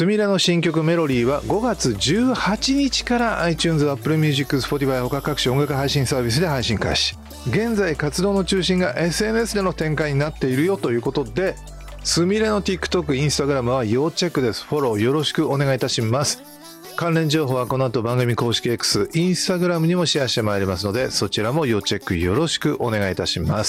すみれの新曲メロリーは5月18日から iTunes、Apple Music、Spotify 他各種音楽配信サービスで配信開始。現在活動の中心が SNS での展開になっているよということで、すみれの TikTok、Instagram は要チェックです。フォローよろしくお願いいたします。関連情報はこの後番組公式 X、Instagram にもシェアしてまいりますので、そちらも要チェックよろしくお願いいたします。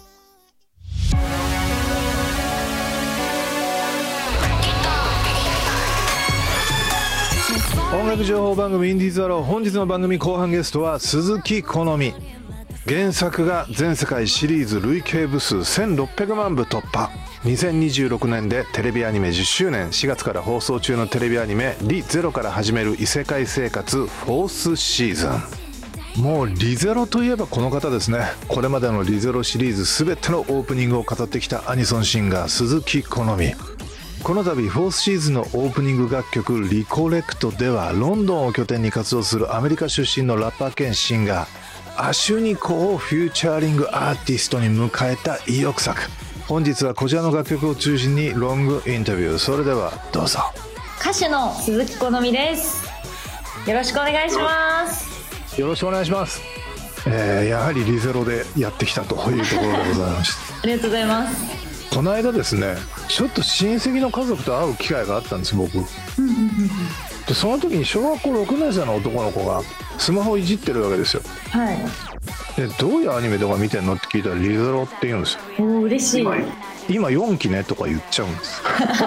音楽情報番組インディーズアロー、本日の番組後半ゲストは鈴木好美。原作が全世界シリーズ累計部数1600万部突破。2026年でテレビアニメ10周年。4月から放送中のテレビアニメリゼロから始める異世界生活フォースシーズン。もうリゼロといえばこの方ですね。これまでのリゼロシリーズ全てのオープニングを語ってきたアニソンシンガー鈴木好美。この度フォースシーズンのオープニング楽曲リコレクトではロンドンを拠点に活動するアメリカ出身のラッパー兼シンガーアシュニコをフューチャーリングアーティストに迎えた意欲作。本日はこちらの楽曲を中心にロングインタビュー。それではどうぞ。 歌手の鈴木好美です。よろしくお願いします。 よろしくお願いします。やはりリゼロでやってきたというところでございましたありがとうございます。 この間ですね、ちょっと親戚の家族と会う機会があったんです僕。でその時に小学校6年生の男の子がスマホをいじってるわけですよ。 はい。 でどういうアニメとか見てんのって聞いたらリゼロって言うんですよ。 おー嬉しい。 今4期ねとか言っちゃうんです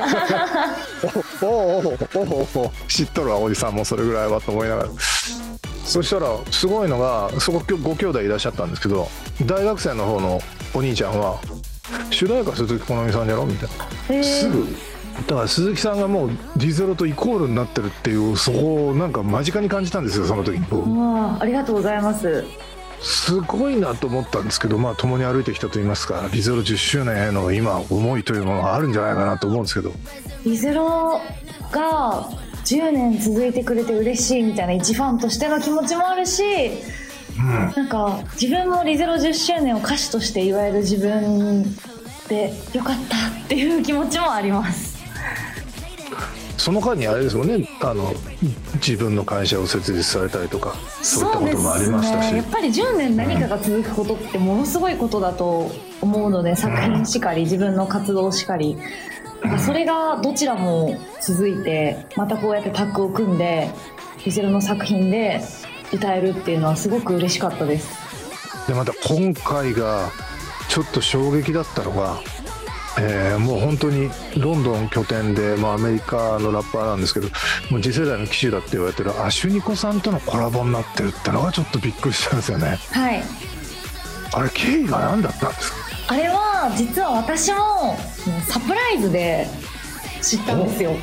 お知っとるわおじさんもそれぐらいはと思いながら。そしたらすごいのが、そこご兄弟いらっしゃったんですけど、大学生の方のお兄ちゃんは主題歌鈴木好美さんじゃろみたいな、すぐだから鈴木さんがもうリゼロとイコールになってるっていう、そこをなんか間近に感じたんですよその時に。 ありがとうございます。 すごいなと思ったんですけど、共に歩いてきたといいますか、リゼロ10周年への今思いというものがあるんじゃないかなと思うんですけど。 リゼロが10年続いてくれて嬉しいみたいな一ファンとしての気持ちもあるし、なんか自分もリゼロ10周年を歌手として祝える自分でよかったっていう気持ちもあります。 その間にあれですもんね、自分の会社を設立されたりとかそういったこともありましたし、 そうですね、やっぱり10年何かが続くことってものすごいことだと思うので、作品しかり自分の活動しかり、それがどちらも続いて、またこうやってタッグを組んでリゼロの作品で歌えるっていうのはすごく嬉しかったです。 でまた今回がちょっと衝撃だったのが、もう本当にロンドン拠点で、アメリカのラッパーなんですけど、もう次世代の騎手だって言われてるアシュニコさんとのコラボになってるってのがちょっとびっくりしたんですよね。 はい。 あれ経緯が何だったんですか？あれは実は私もサプライズで知ったんですよ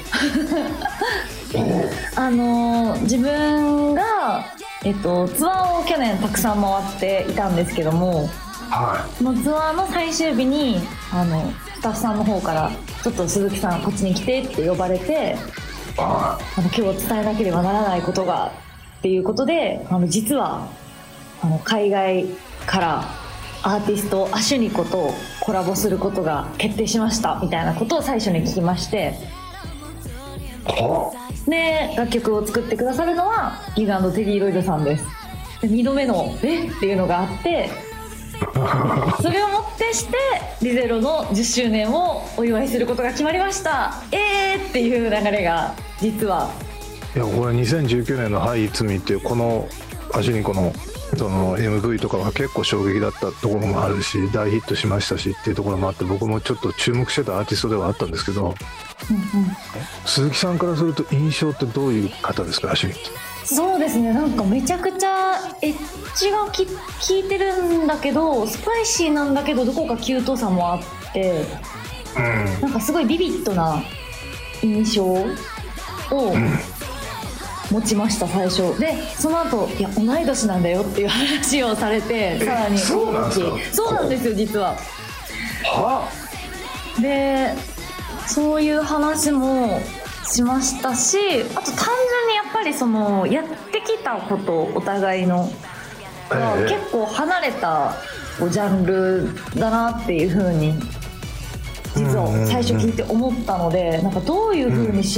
自分が、ツアーを去年たくさん回っていたんですけども、そのツアーの最終日にスタッフさんの方からちょっと鈴木さんこっちに来てって呼ばれて、今日伝えなければならないことがっていうことで、実は海外からアーティストアシュニコとコラボすることが決定しましたみたいなことを最初に聞きまして、で楽曲を作ってくださるのはギガ&テディロイドさんです。で2度目のっていうのがあって、それをもってしてリゼロの10周年をお祝いすることが決まりました。っていう流れが実は、 いやこれ2019年の「はいいつみ」っていうこのアシュニコのその MV とかは結構衝撃だったところもあるし、大ヒットしましたしっていうところもあって、僕もちょっと注目してたアーティストではあったんですけど、鈴木さんからすると印象ってどういう方ですか？アシュニコ。 そうですね、なんかめちゃくちゃエッジが効いてるんだけど、スパイシーなんだけどどこかキュートさもあって、なんかすごいビビッドな印象を持ちました最初で。その後いや同い年なんだよっていう話をされて、さらにそうなんですか？ そうなんですよ実は。でそういう話もしましたし、あと単純にやっぱりそのやってきたことお互いのが結構離れたジャンルだなっていう風に実は最初聞いて思ったので、なんかどういう風に